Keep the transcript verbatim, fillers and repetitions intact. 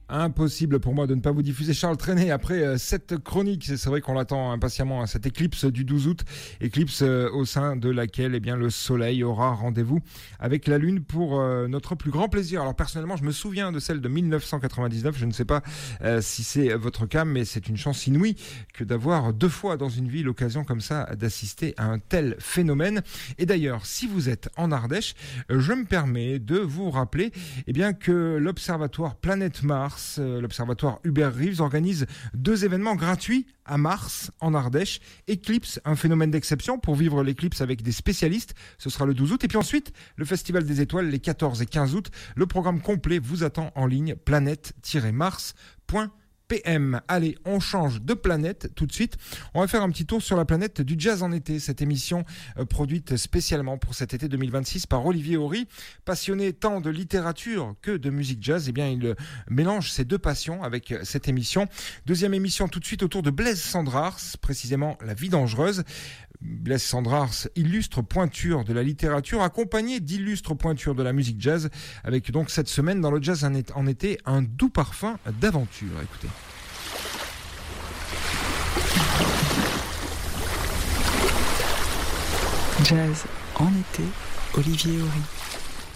Impossible pour moi de ne pas vous diffuser Charles Trenet après euh, cette chronique. C'est, c'est vrai qu'on l'attend impatiemment, hein, cette éclipse du douze août, éclipse euh, au sein de laquelle eh bien, le soleil aura rendez-vous avec la lune pour euh, notre plus grand plaisir. Alors personnellement, je me souviens de celle de dix-neuf cent quatre-vingt-dix-neuf. Je ne sais pas euh, si c'est votre cas, mais c'est une chance inouïe que d'avoir deux fois dans une vie l'occasion comme ça d'assister à un tel phénomène. Et d'ailleurs, si vous êtes en Ardèche, euh, je me permets de vous rappeler eh bien, que l'Observatoire Planète Mars, l'Observatoire Hubert Reeves organise deux événements gratuits à Mars, en Ardèche. Éclipse, un phénomène d'exception pour vivre l'éclipse avec des spécialistes. Ce sera le douze août. Et puis ensuite, le Festival des Étoiles, les quatorze et quinze août. Le programme complet vous attend en ligne, planète tiret mars point P M. Allez, on change de planète tout de suite. On va faire un petit tour sur la planète du jazz en été. Cette émission euh, produite spécialement pour cet été deux mille vingt-six par Olivier Horry. Passionné tant de littérature que de musique jazz, eh bien, il mélange ces deux passions avec cette émission. Deuxième émission tout de suite autour de Blaise Cendrars, précisément La vie dangereuse. Blaise Cendrars, illustre pointure de la littérature, accompagné d'illustres pointures de la musique jazz, avec donc cette semaine dans le jazz en été un doux parfum d'aventure. Écoutez. Jazz en été, Olivier Horry.